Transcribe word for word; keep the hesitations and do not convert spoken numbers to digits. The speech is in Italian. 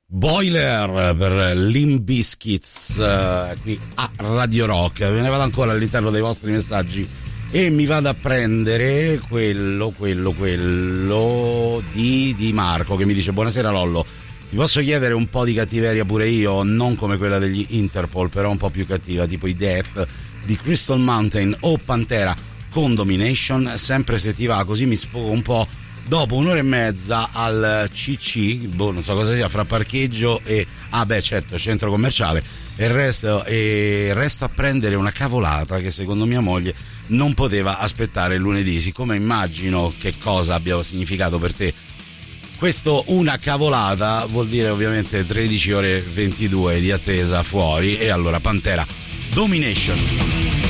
Boiler per Limp Bizkit uh, qui a Radio Rock. Ve ne vado ancora all'interno dei vostri messaggi e mi vado a prendere quello, quello, quello di, di Marco che mi dice: buonasera Lollo, ti posso chiedere un po' di cattiveria pure io, non come quella degli Interpol, però un po' più cattiva, tipo i Death di Crystal Mountain o Pantera con Domination, sempre se ti va, così mi sfogo un po' dopo un'ora e mezza al C C, boh, non so cosa sia, fra parcheggio e ah beh certo centro commerciale, e il resto, e resto a prendere una cavolata che secondo mia moglie non poteva aspettare il lunedì. Siccome immagino che cosa abbia significato per te questo una cavolata, vuol dire ovviamente tredici ore e ventidue di attesa fuori, e allora Pantera Domination.